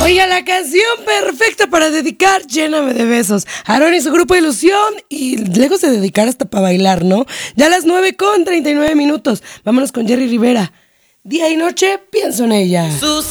Oiga, la canción perfecta para dedicar, Lléname de besos. Aarón y su grupo Ilusión, y lejos de dedicar hasta para bailar, ¿no? Ya a las 9:39. Vámonos con Jerry Rivera. Día y noche pienso en ella.